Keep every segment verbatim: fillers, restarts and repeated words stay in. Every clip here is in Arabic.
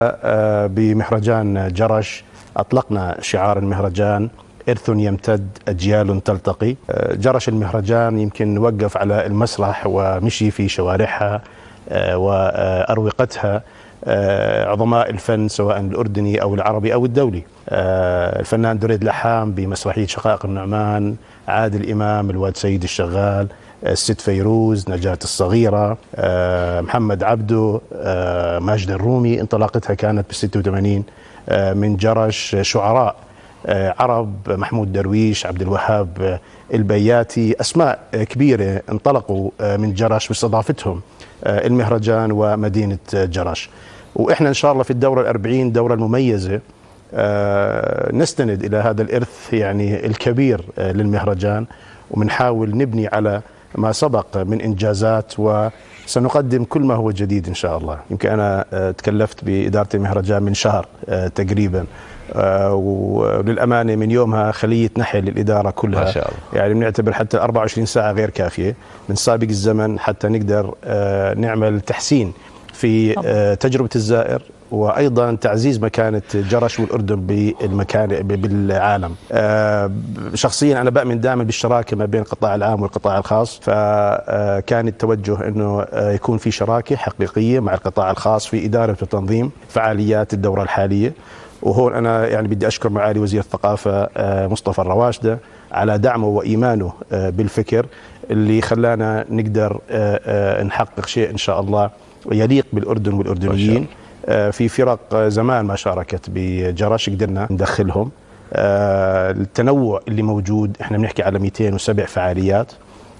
بمهرجان جرش أطلقنا شعار المهرجان: إرث يمتد أجيال تلتقي. جرش المهرجان يمكن وقف على المسرح ومشي في شوارعها وأروقتها عظماء الفن سواء الأردني أو العربي أو الدولي. الفنان دريد لحام بمسرحية شقائق النعمان، عادل إمام، الواد سيد الشغال، الست فيروز، نجاة الصغيرة، محمد عبده، ماجد الرومي انطلاقتها كانت بالستة وثمانين من جرش. شعراء عرب، محمود درويش، عبد الوهاب البياتي، أسماء كبيرة انطلقوا من جرش واستضافتهم المهرجان ومدينة جرش. وإحنا إن شاء الله في الدورة الأربعين، دورة المميزة، نستند إلى هذا الإرث يعني الكبير للمهرجان، ومنحاول نبني على ما سبق من إنجازات، وسنقدم كل ما هو جديد إن شاء الله. يمكن أنا تكلفت بإدارة المهرجان من شهر تقريبا، وللأمانة من يومها خلية نحل الإدارة كلها ما شاء الله. يعني بنعتبر حتى أربعة وعشرين ساعة غير كافية من سابق الزمن حتى نقدر نعمل تحسين في تجربة الزائر، وأيضا تعزيز مكانة جرش والأردن بالمكان بالعالم. شخصيا أنا بأمن دائما بالشراكة ما بين القطاع العام والقطاع الخاص، فكان التوجه أنه يكون في شراكة حقيقية مع القطاع الخاص في إدارة وتنظيم فعاليات الدورة الحالية. وهون أنا يعني بدي أشكر معالي وزير الثقافة مصطفى الرواشدة على دعمه وإيمانه بالفكر اللي خلانا نقدر نحقق شيء إن شاء الله يليق بالأردن والأردنيين. في فرق زمان ما شاركت بجرش قدرنا ندخلهم. التنوع اللي موجود، احنا بنحكي على مئتين وسبع فعاليات.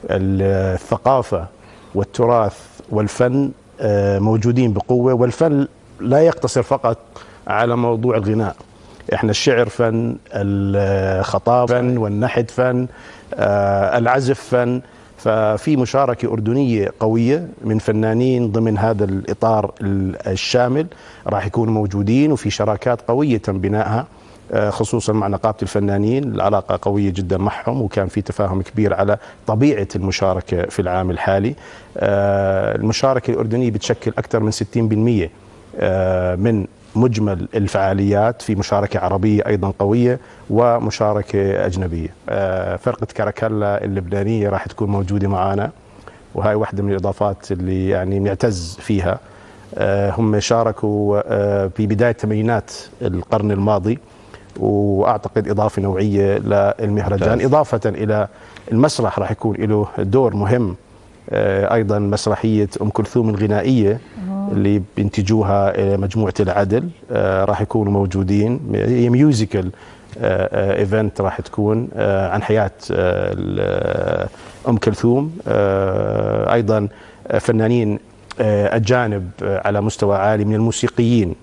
الثقافة والتراث والفن موجودين بقوة، والفن لا يقتصر فقط على موضوع الغناء. احنا الشعر فن، الخطاب فن، والنحت فن، العزف فن. ففي مشاركة أردنية قوية من فنانين ضمن هذا الإطار الشامل راح يكونوا موجودين، وفي شراكات قوية تم بنائها خصوصا مع نقابة الفنانين. العلاقة قوية جدا معهم، وكان في تفاهم كبير على طبيعة المشاركة في العام الحالي. المشاركة الأردنية بتشكل أكثر من ستين بالمئة من مجمل الفعاليات، في مشاركة عربية أيضا قوية ومشاركة أجنبية. فرقة كاراكلا اللبنانية راح تكون موجودة معنا، وهاي واحدة من الإضافات اللي يعني نعتز فيها. هم شاركوا في بداية تمانينات القرن الماضي، وأعتقد إضافة نوعية للمهرجان، إضافة إلى المسرح راح يكون له دور مهم. أيضا مسرحية أم كلثوم الغنائية اللي بينتجوها مجموعة العدل راح يكونوا موجودين. هي ميوزيكال ايفنت راح تكون عن حياة أم كلثوم. أيضا فنانين أجانب على مستوى عالي من الموسيقيين.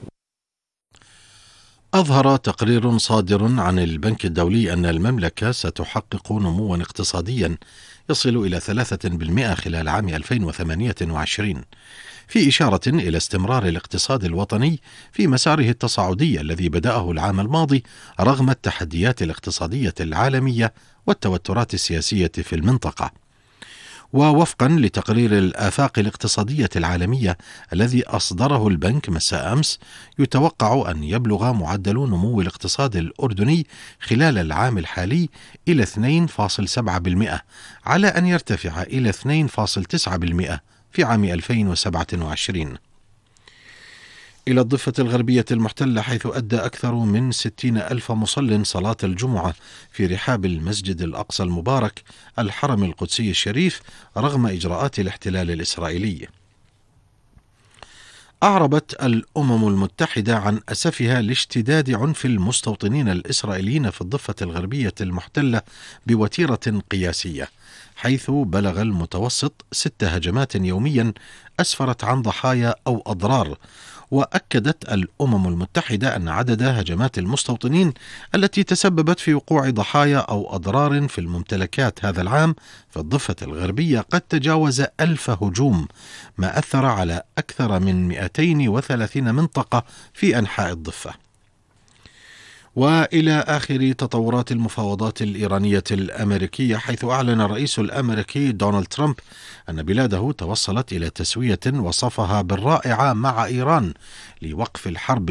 أظهر تقرير صادر عن البنك الدولي أن المملكة ستحقق نمواً اقتصادياً يصل إلى ثلاثة بالمئة خلال عام ألفين وثمانية وعشرين، في إشارة إلى استمرار الاقتصاد الوطني في مساره التصاعدي الذي بدأه العام الماضي رغم التحديات الاقتصادية العالمية والتوترات السياسية في المنطقة. ووفقا لتقرير الآفاق الاقتصادية العالمية الذي أصدره البنك مساء أمس، يتوقع أن يبلغ معدل نمو الاقتصاد الأردني خلال العام الحالي إلى اثنين فاصل سبعة بالمئة، على أن يرتفع إلى اثنين فاصل تسعة بالمئة في عام ألفين وسبعة وعشرين. إلى الضفة الغربية المحتلة، حيث أدى أكثر من ستين ألف مصل صلاة الجمعة في رحاب المسجد الأقصى المبارك الحرم القدسي الشريف رغم إجراءات الاحتلال الإسرائيلي. أعربت الأمم المتحدة عن أسفها لاشتداد عنف المستوطنين الإسرائيليين في الضفة الغربية المحتلة بوتيرة قياسية، حيث بلغ المتوسط ست هجمات يوميا أسفرت عن ضحايا أو أضرار. وأكدت الأمم المتحدة أن عدد هجمات المستوطنين التي تسببت في وقوع ضحايا أو أضرار في الممتلكات هذا العام في الضفة الغربية قد تجاوز ألف هجوم، ما أثر على أكثر من مئتين وثلاثين منطقة في أنحاء الضفة. وإلى آخر تطورات المفاوضات الإيرانية الأمريكية، حيث أعلن الرئيس الأمريكي دونالد ترامب أن بلاده توصلت إلى تسوية وصفها بالرائعة مع إيران لوقف الحرب